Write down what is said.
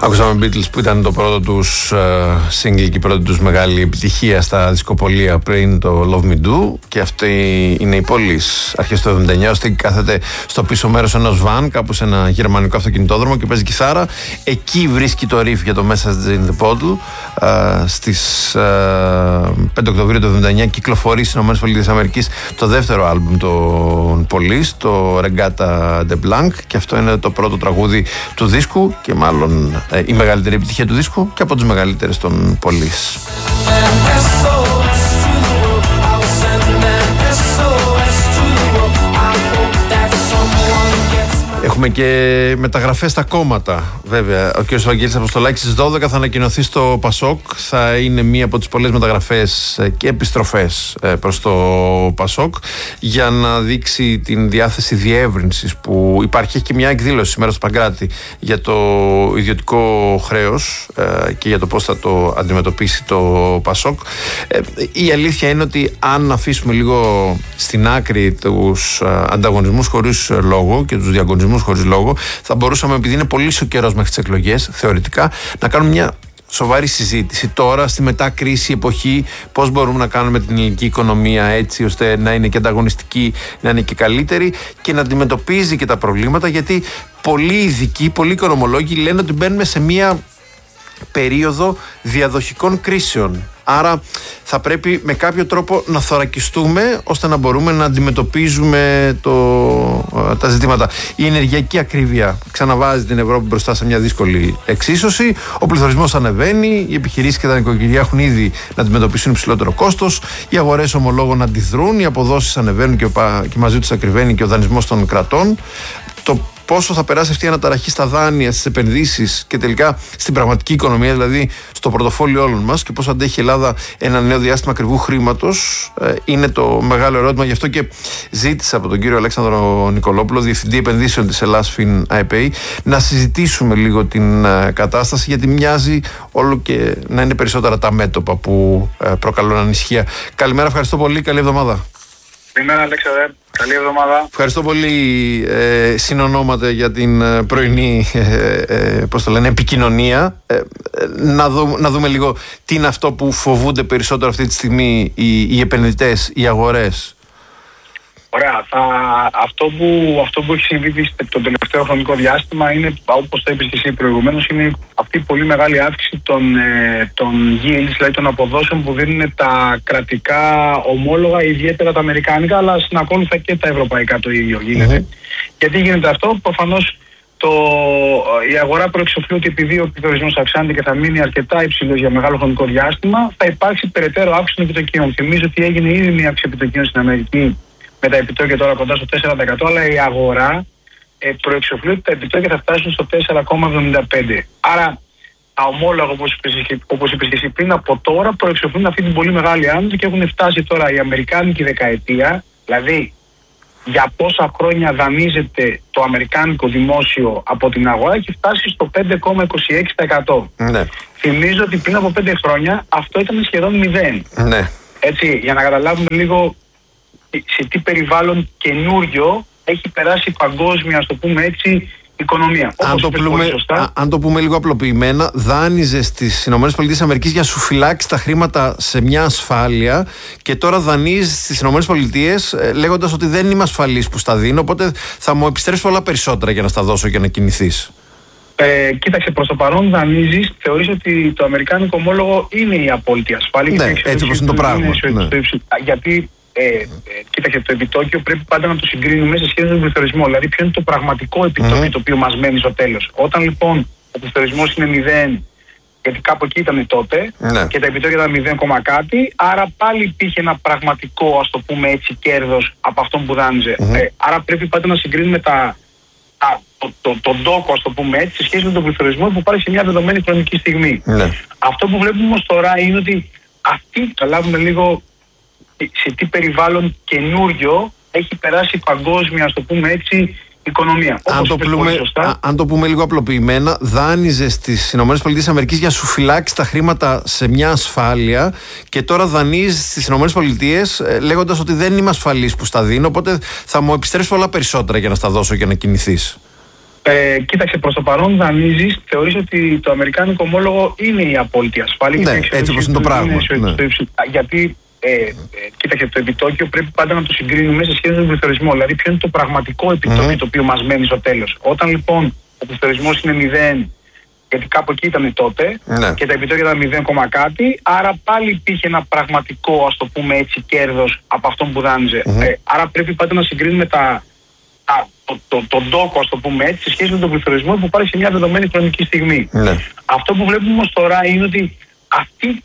Ακούσαμε Beatles που ήταν το πρώτο τους single και η πρώτη τους μεγάλη επιτυχία στα δισκοπολία πριν το Love Me Do, και αυτή είναι η Police αρχές του 79, ώστε κάθεται στο πίσω μέρος ενός βαν κάπου σε ένα γερμανικό αυτοκινητόδρομο και παίζει κιθάρα. Εκεί βρίσκει το riff για το Message in the Bottle. Στις 5 Οκτωβρίου του 79 κυκλοφορεί στις ΗΠΑ το δεύτερο άλμπουμ των Police, το Regatta de Blanc, και αυτό είναι το πρώτο τραγούδι του δίσκου και μάλλον η μεγαλύτερη επιτυχία του δίσκου και από τις μεγαλύτερες των Police. Έχουμε και μεταγραφές στα κόμματα. Βέβαια, ο κ. Βαγγέλης Αποστολάκης στις 12 θα ανακοινωθεί στο ΠΑΣΟΚ. Θα είναι μία από τις πολλές μεταγραφές και επιστροφές προς το ΠΑΣΟΚ για να δείξει την διάθεση διεύρυνσης που υπάρχει. Έχει και μια εκδήλωση σήμερα στο Παγκράτη για το ιδιωτικό χρέος και για το πώς θα το αντιμετωπίσει το ΠΑΣΟΚ. Η αλήθεια είναι ότι αν αφήσουμε λίγο στην άκρη τους ανταγωνισμούς χωρίς λόγο και τους διαγωνισμούς χωρίς λόγο, θα μπορούσαμε, επειδή είναι πολύ ο καιρός μέχρι τις εκλογές, θεωρητικά, να κάνουμε μια σοβαρή συζήτηση τώρα, στη μετά-κρίση εποχή, πώς μπορούμε να κάνουμε την ελληνική οικονομία έτσι ώστε να είναι και ανταγωνιστική, να είναι και καλύτερη και να αντιμετωπίζει και τα προβλήματα, γιατί πολλοί ειδικοί, πολλοί οικονομολόγοι λένε ότι μπαίνουμε σε μια περίοδο διαδοχικών κρίσεων. Άρα θα πρέπει με κάποιο τρόπο να θωρακιστούμε ώστε να μπορούμε να αντιμετωπίζουμε τα ζητήματα. Η ενεργειακή ακρίβεια ξαναβάζει την Ευρώπη μπροστά σε μια δύσκολη εξίσωση. Ο πληθωρισμός ανεβαίνει, οι επιχειρήσεις και τα νοικοκυριά έχουν ήδη να αντιμετωπίσουν υψηλότερο κόστος, οι αγορές ομολόγων αντιδρούν, οι αποδόσεις ανεβαίνουν και μαζί τους ακριβένει και ο δανεισμός των κρατών. Το πόσο θα περάσει αυτή η αναταραχή στα δάνεια, στις επενδύσεις και τελικά στην πραγματική οικονομία, δηλαδή στο πορτοφόλι όλων μας, και πώς αντέχει η Ελλάδα ένα νέο διάστημα ακριβού χρήματος, είναι το μεγάλο ερώτημα. Γι' αυτό και ζήτησα από τον κύριο Αλέξανδρο Νικολόπουλο, Διευθυντή Επενδύσεων της Ελλάσφιν ΑΕΠΕΗ, να συζητήσουμε λίγο την κατάσταση, γιατί μοιάζει όλο και να είναι περισσότερα τα μέτωπα που προκαλούν ανησυχία. Καλημέρα, ευχαριστώ πολύ, καλή εβδομάδα. Καλημέρα, Αλέξανδρε. Καλή εβδομάδα. Ευχαριστώ πολύ, συνονόματα, για την πρωινή επικοινωνία. Να δούμε λίγο τι είναι αυτό που φοβούνται περισσότερο αυτή τη στιγμή οι επενδυτές, οι αγορές. Ωραία. Αυτό που έχει συμβεί το τελευταίο χρονικό διάστημα είναι, όπως το είπες και εσύ προηγουμένως, είναι αυτή η πολύ μεγάλη αύξηση των yields, δηλαδή των αποδόσεων που δίνουν τα κρατικά ομόλογα, ιδιαίτερα τα αμερικάνικα, αλλά συνακόλουθα και τα ευρωπαϊκά το ίδιο γίνεται. Γιατί γίνεται αυτό? Προφανώς η αγορά προεξοφλεί ότι επειδή ο πληθωρισμός αυξάνεται και θα μείνει αρκετά υψηλός για μεγάλο χρονικό διάστημα, θα υπάρξει περαιτέρω αύξηση των επιτοκίων. Θυμίζω ότι έγινε ήδη μια αύξηση επιτοκίων στην Αμερική με τα επιτόκια τώρα κοντά στο 4%, αλλά η αγορά προεξοφλεί ότι τα επιτόκια θα φτάσουν στο 4,75%. Άρα τα ομόλογα, όπως είπες και εσύ πριν, από τώρα προεξοφλούν αυτή την πολύ μεγάλη άνοδο και έχουν φτάσει τώρα η αμερικάνικη δεκαετία, δηλαδή για πόσα χρόνια δανείζεται το αμερικάνικο δημόσιο από την αγορά, έχει φτάσει στο 5,26%. Ναι. Θυμίζω ότι πριν από 5 χρόνια αυτό ήταν σχεδόν 0. Ναι. Έτσι, για να καταλάβουμε λίγο σε τι περιβάλλον καινούριο έχει περάσει παγκόσμια, ας το πούμε έτσι, οικονομία. Αν το πούμε λίγο απλοποιημένα, δάνειζε στις ΗΠΑ για να σου φυλάξει τα χρήματα σε μια ασφάλεια και τώρα δανείζεις στις ΗΠΑ λέγοντας ότι δεν είμαι ασφαλής που στα δίνω, οπότε θα μου επιστρέψει πολλά περισσότερα για να στα δώσω και να κινηθείς. Κοίταξε, προς το παρόν δανείζεις, θεωρείς ότι το αμερικάνικο ομόλογο είναι η απόλυτη ασφάλεια. Ναι, έτσι όπως είναι το πράγμα. Γιατί κοίταξε, το επιτόκιο πρέπει πάντα να το συγκρίνουμε σε σχέση με τον πληθωρισμό. Δηλαδή, ποιο είναι το πραγματικό επιτόκιο το οποίο μας μένει στο τέλος. Όταν λοιπόν ο πληθωρισμός είναι 0, γιατί κάπου εκεί ήταν τότε, και τα επιτόκια ήταν 0, κάτι, άρα πάλι υπήρχε ένα πραγματικό, ας το πούμε έτσι, κέρδος από αυτόν που δάνειζε. Άρα πρέπει πάντα να συγκρίνουμε τον τόκο, ας το πούμε έτσι, σε σχέση με τον πληθωρισμό που υπάρχει σε μια δεδομένη χρονική στιγμή. Αυτό που βλέπουμε όμως τώρα είναι ότι θα λάβουμε λίγο σε τι περιβάλλον καινούριο έχει περάσει παγκόσμια, ας το πούμε έτσι, οικονομία. Αν το πούμε λίγο απλοποιημένα, δάνειζε στις ΗΠΑ για να σου φυλάξει τα χρήματα σε μια ασφάλεια και τώρα δανείζεις στις ΗΠΑ λέγοντας ότι δεν είμαι ασφαλής που στα δίνω, οπότε θα μου επιστρέψει πολλά περισσότερα για να στα δώσω και να κινηθείς. Κοίταξε, προς το παρόν δανείζεις, θεωρείς ότι το αμερικάνικο ομόλογο είναι η απόλυτη ασφάλεια. Ναι, έτσι όπως είναι το πράγμα. Γιατί, κοίταξε, το επιτόκιο πρέπει πάντα να το συγκρίνουμε σε σχέση με τον πληθωρισμό. Δηλαδή, ποιο είναι το πραγματικό επιτόκιο το οποίο μας μένει στο τέλος. Όταν λοιπόν ο πληθωρισμός είναι 0, γιατί κάπου εκεί ήταν τότε, και τα επιτόκια ήταν 0, κάτι, άρα πάλι υπήρχε ένα πραγματικό, ας το πούμε έτσι, κέρδος από αυτόν που δάνειζε. Άρα πρέπει πάντα να συγκρίνουμε τον τόκο, ας το πούμε έτσι, σε σχέση με τον πληθωρισμό που υπάρχει σε μια δεδομένη χρονική στιγμή. Αυτό που βλέπουμε όμως τώρα είναι ότι αυτή